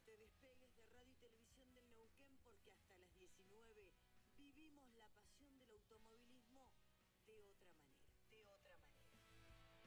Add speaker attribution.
Speaker 1: te despegues de Radio y Televisión del Neuquén, porque hasta las 19 vivimos la pasión del automovilismo.